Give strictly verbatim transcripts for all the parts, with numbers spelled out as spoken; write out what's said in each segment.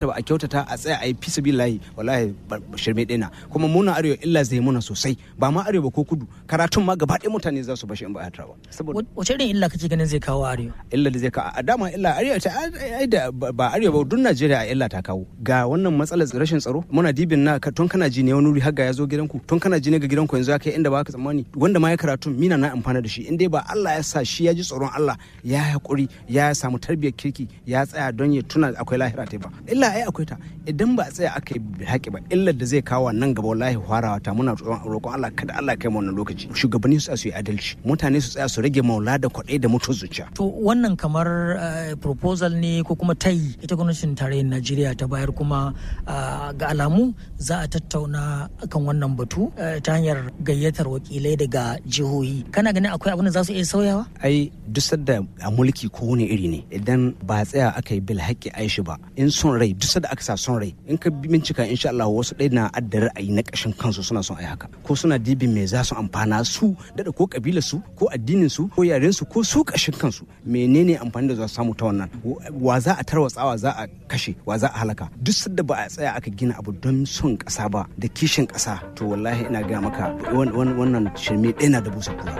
ba a kyautata a tsaya a yi fi sabilillahi wallahi shirme ɗina kuma muna arewa illa zai muna sosai ba ma arewa ko kudu karatun ma gaba ɗaya mutane za su bashi in ba a ba saboda wace irin illa kake ganin zai kawo arewa illa da zai kawo a dama illa arewa ta ai da ba arewa ba duk Najeriya illa ta kawo ga wannan matsalar rashin tsaro muna dibin na tun kana ji ne wani wuri har ga ya zo gidanku tun kana ji ne ga gidanku yanzu ya kai inda ba ka tsammani wanda ma ya karatu mina na amfana da shi in dai ba Allah ya sa shi ya ji tsoron Allah ya hakuri ya samu tarbiyyar kirki ya tsaya don ya tuna akwai lahira ta ba illa ai akwai ta idan ba a tsaya aka yi haƙi ba illar da zai kawo nan gaba wallahi farawa ta muna roƙon Allah kada Allah kai mu wannan lokaci shugabanni su tsaya su yi adalci mutane su tsaya su rage maula da kwaɗai da mutum zuciya to wannan kamar proposal ne ko kuma tayi ita gwamnatin tarayyar Najeriya ta bayar kuma ga alamu za a tattauna akan wannan batu ta hanyar gayyatar wakilai daga jihohi kana ganin akwai abin da za su iya sauyawa ai duk sadda a mulki ko wani iri ne idan ba tsaya aka yi bil haƙƙi aishi ba in son rai duk sadda aka sa son rai in ka bincika insha Allah wasu ɗaya na adda ra'ayi na ƙashin kansu suna son ai haka ko suna dibin me za su amfana su da ko kabilar su ko addinin su ko yaren su ko su ƙashin kansu menene amfani da za su samu ta wannan wa za a tarwatsawa za a kashe wa za a halaka duk sadda ba a tsaya aka gina abu don son ƙasa ba da kishin ƙasa to wallahi ina ga maka wannan shirme ɗaya na da busa kura.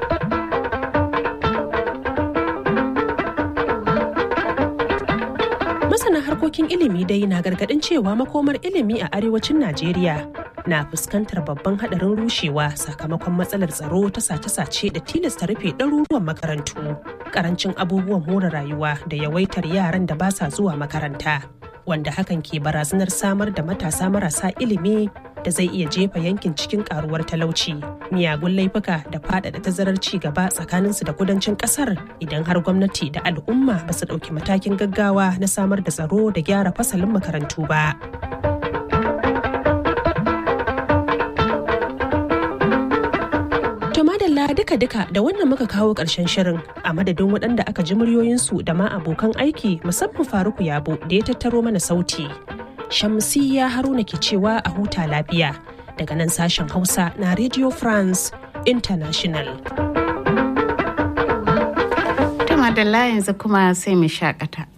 Masana harkokin ilimi dai na gargadin cewa makomar ilimi a arewacin Najeriya na fuskantar babban hadarin rushewa sakamakon matsalar tsaro ta sace-sace da tilasta rufe ɗaruruwan makarantu, karancin abubuwan more rayuwa da yawaitar yaran da ba sa zuwa makaranta, wanda hakan ke barazanar samar da matasa marasa ilimi da zai iya jefa yankin cikin karuwar talauci, miyagun laifuka da faɗaɗa tazarar ci gaba tsakaninsu da kudancin ƙasar idan har gwamnati da al'umma ba su ɗauki matakin gaggawa na samar da tsaro da gyara fasalin makarantu ba. To madalla duka-duka da wannan muka kawo ƙarshen shirin a madadin waɗanda aka ji muryoyinsu da ma abokan aiki musamman Faruku Yabo da ya tattaro mana sauti. Shamsiyya Haruna ke cewa a huta lafiya daga nan sashen Hausa na Radio France International. Ta madalla yanzu kuma sai mu shakata.